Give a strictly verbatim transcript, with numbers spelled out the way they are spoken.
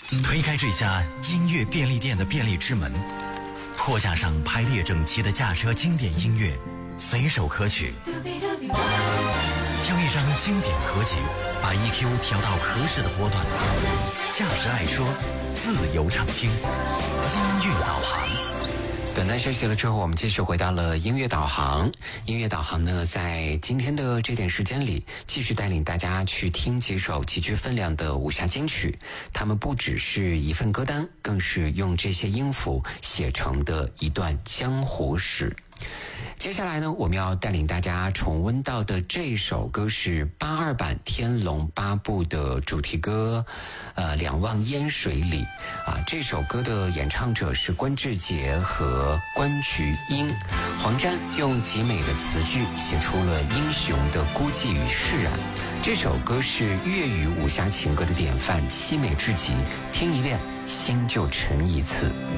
推开这家音乐便利店的便利之门，货架上排列整齐的驾车经典音乐，随手可取。挑一张经典合集，把 E Q 调到合适的波段。驾驶爱说，自由畅听，音乐导航。 短暂休息了之后，我们继续回到了音乐导航。音乐导航呢，在今天的这点时间里，继续带领大家去听几首极具分量的武侠金曲。它们不只是一份歌单，更是用这些音符写成的一段江湖史。接下来呢，我们要带领大家重温到的这首歌是八二版《天龙八部》的主题歌，呃，两忘烟水里啊。这首歌的演唱者是关志杰和关菊英。黄沾用极美的词句写出了英雄的孤寂与释然。这首歌是粤语武侠情歌的典范，凄美至极，听一遍心就沉一次。